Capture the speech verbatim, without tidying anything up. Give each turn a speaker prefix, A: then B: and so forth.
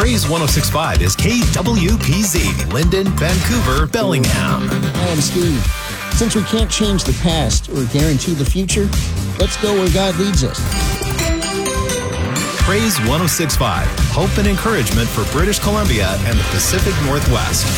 A: Praise one oh six point five is K W P Z, Linden, Vancouver, Bellingham.
B: Hi, I'm Steve. Since we can't change the past or guarantee the future, let's go where God leads us.
A: Praise one oh six point five, hope and encouragement for British Columbia and the Pacific Northwest.